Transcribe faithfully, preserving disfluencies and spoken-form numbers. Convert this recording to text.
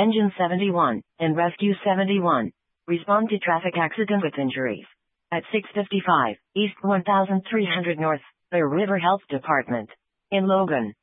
Engine seventy-one, and Rescue seventy-one. Respond to traffic accident with injuries. At six fifty-five, East one thousand three hundred North, Bear River Health Department. In Logan.